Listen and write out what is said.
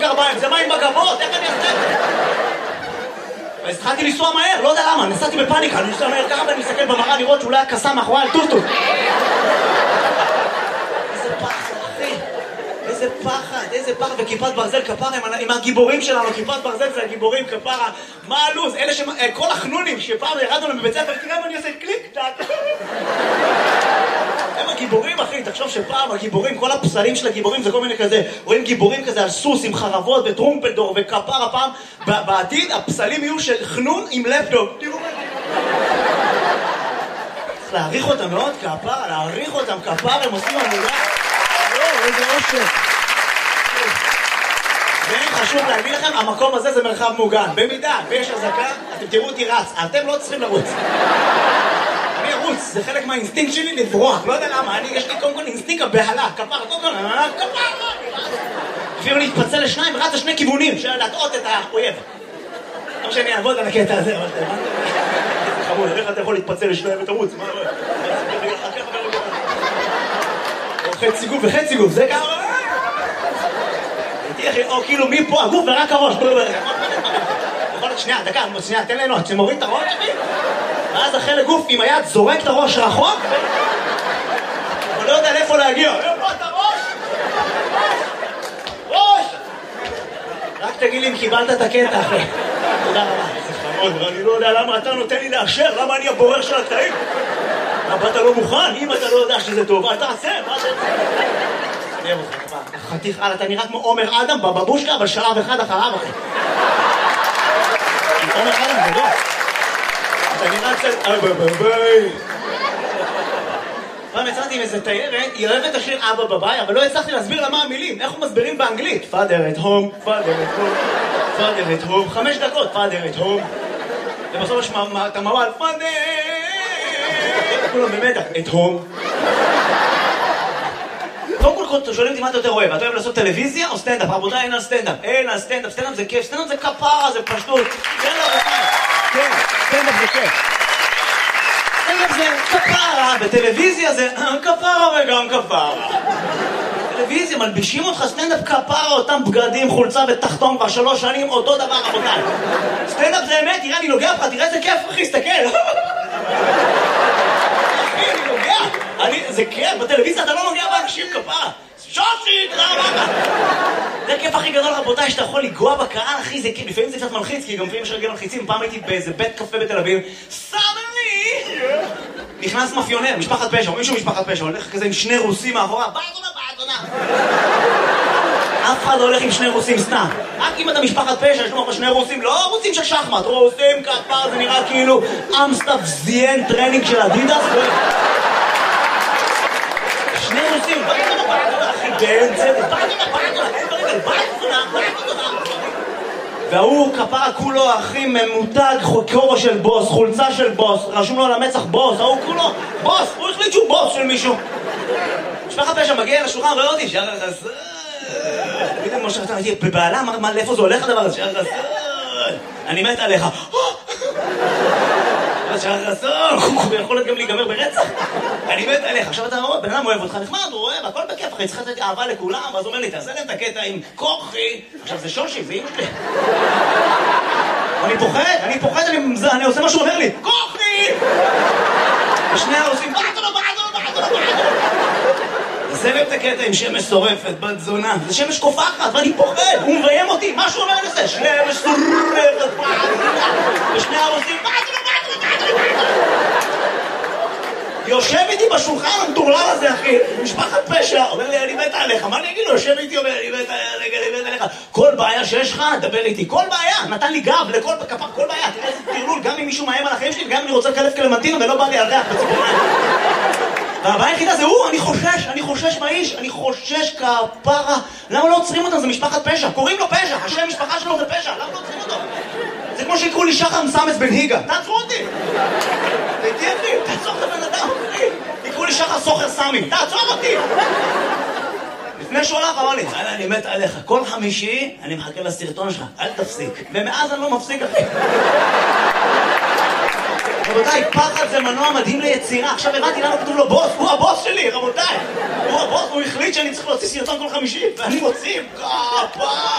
גרביים, זה מים בגבות, איך אני אעשה את זה? אז התחלתי לנסוע מהר, לא יודע למה, נסעתי בפאניקה, אני נוסע מהר ככה ואני מסתכל במראה לראות שאולי הקסה מאחורי על טוסטוס. איזה פחד, אחי. איזה פחד, וכיפת ברזל כפרה עם הגיבורים שלנו, כיפת ברזל זה הגיבורים כפרה. מה הלו"ז? אלה כל החנונים שפעם ירדנו להם בבית ספר, תראה מה אני עושה, קליק, טק. הם הגיבורים, אחי, תחשוב שפעם הגיבורים, כל הפסלים של הגיבורים זה כל מיני כזה, רואים גיבורים כזה על סוס עם חרבות וטרומפלדור וכפרה פעם, בעתיד הפסלים יהיו של חנון עם לפטופ. תראו מה זה. צריך להעריך אותם מאוד, כפרה, להעריך אותם, כפרה, הם עושים עבודה. איזה אושר. חשוב להגיד לכם, המקום הזה זה מרחב מוגן. במידה ויש הזקה, אתם תראו אותי רץ, אתם לא צריכים לרוץ. אני ארוץ, זה חלק מהאינסטינקט שלי לברוח, לא יודע למה, יש לי קודם כל אינסטינקט הבהלה, כפרה, אפילו להתפצל לשניים, רץ לשני כיוונים, של להטעות את האויב. לא שאני אעבוד על הקטע הזה, אבל זה חמוד, איך אתה יכול להתפצל לשניים ותרוץ? חצי גוף וחצי גוף, זה גם... או כאילו מפה הגוף ורק הראש. שנייה, דקה, תן לנו, אתה מוריד את הראש שלי? ואז החלק גוף עם היד זורק את הראש רחוק? אבל לא יודע לאיפה להגיע. איפה את הראש? ראש! רק תגיד לי אם קיבלת את הקטע אחרי. תודה רבה. זה חמוד, ואני לא יודע למה אתה נותן לי לאשר, למה אני הבורר של הקטעים? למה אתה לא מוכן? אם אתה לא יודע שזה טוב, אל תעשה, מה זה? אני אוהב אותך, חתיך, אתה נראה כמו עומר אדם בבבושקה, אבל שלב אחד אחריו, אחי. עומר אדם, זה לא. אתה נראה קצת... ביי. פעם יצאתי עם איזה תיירת, היא אוהבת השיר אבא בביי, אבל לא הצלחתי להסביר לה מה המילים, איך הוא מסבירים באנגלית. Father at home, Father at home, Father at home, 5 דקות, Father at home. ובסוף יש את המוואל, Father! כולם במדע, at home. קודם כל שואלים אותי מה אתה יותר אוהב, אתה אוהב לעשות טלוויזיה או סטנדאפ? רבותיי, אין על סטנדאפ, סטנדאפ זה כיף, סטנדאפ זה כפרה, זה פשטות. כן, סטנדאפ זה כיף. סטנדאפ זה כפרה, בטלוויזיה זה כפרה וגם כפרה. טלוויזיה, מלבישים אותך סטנדאפ כפרה, אותם בגדים, חולצה ותחתון כבר 3 שנים, אותו דבר רבותיי. סטנדאפ זה אמת, תראה אני נוגע לך, תראה איזה כיף אחי, סתכל. זה כיף, בטלוויזיה אתה לא נוגע באנשים כפרה. שושי, תודה רבה. זה הכיף הכי גדול רבותיי, שאתה יכול לגוע בקהל, אחי, זה כיף. לפעמים זה קצת מלחיץ, כי גם לפעמים יש רגל מלחיצים. פעם הייתי באיזה בית קפה בתל אביב, סדרני! נכנס מאפיונר, משפחת פשע, מישהו משפחת פשע, הולך כזה עם 2 רוסים מאחורה, באדונה. אף אחד לא הולך עם 2 רוסים סתם. רק אם אתה משפחת פשע, יש לך 2 רוסים, לא רוסים של שחמט, רוסים כפר, זה נראה כאילו אמסטאפ זיין טרנינג של אדידס. 2 רוסים, באדונה, אחי, באמצע, באדונה. והוא כפרה כולו, אחי, ממותג, כובע של בוס, חולצה של בוס, רשום לו על המצח בוס, ההוא כולו, בוס, הוא החליט שהוא בוס של מישהו. משפחת פשע מגיע לשולחן, רואה אותי, שער חסר. תגיד לי, משה, אתה הייתי בבעלה, לאיפה זה הולך הדבר הזה? שער חסר. אני מת עליך. שער חסר, הוא יכול להיות גם להיגמר ברצח. אני מת עליך. עכשיו אתה רואה, בן אדם אוהב אותך, נחמד, הוא אוהב, הכל בכיף, אחי, צריך לתת אהבה לכולם, ואז הוא אומר לי, תעשה להם את הקטע עם כוחי. עכשיו זה שושי, זה אמא שלי. אני פוחד, אני עושה מה שהוא אומר לי, כוחי! ושני הרוסים, באדונה. זה לב את הקטע עם שמש שורפת, בת זונה. זה שמש קופחת, ואני פוחד, הוא מביים אותי. מה שהוא אומר לזה? שמש שורפת, ושני הרוסים, באדונה. יושב איתי בשולחן המטורלל הזה, אחי, משפחת פשע, אומר לי, אני מת עליך, מה אני אגיד לו? יושב איתי, אומר, אני מת עליך. כל בעיה שיש לך, דבר איתי, כל בעיה, נתן לי גב לכל כפר, כל בעיה, תראה איזה תרלול, גם אם מישהו מאיים על החיים שלי, וגם אם אני רוצה לקלף קלמנטינה ולא בא לי על ריח בציפורניים. והבעיה היחידה זה הוא, אני חושש מהאיש, אני חושש כפרה. למה לא עוצרים אותם? זה משפחת פשע, קוראים לו פשע, השם משפחה שלו זה פשע, למה לא עוצרים אותו? זה כמו שיקראו לי שחר מסמס בן היגה, תעצרו אותי! תעצור את הבן אדם, יקראו לי שחר סוחר סמי, תעצור אותי! לפני שהוא הלך אמר לי, אני מת עליך, כל חמישי אני מחכה לסרטון שלך, אל תפסיק. ומאז אני לא מפסיק, אחי. רבותיי, פחד זה מנוע מדהים ליצירה. עכשיו הבנתי למה כתוב לו בוס, הוא הבוס שלי, רבותיי. הוא הבוס, הוא החליט שאני צריך להוציא סרטון כל חמישי, ואני מוציא, כפה.